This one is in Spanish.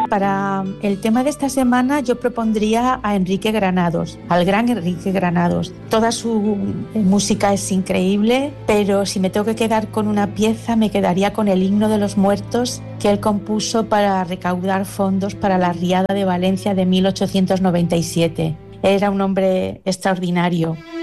Para el tema de esta semana yo propondría a Enrique Granados, al gran Enrique Granados. Toda su música es increíble, pero si me tengo que quedar con una pieza me quedaría con el Himno de los Muertos que él compuso para recaudar fondos para la Riada de Valencia de 1897. Era un hombre extraordinario.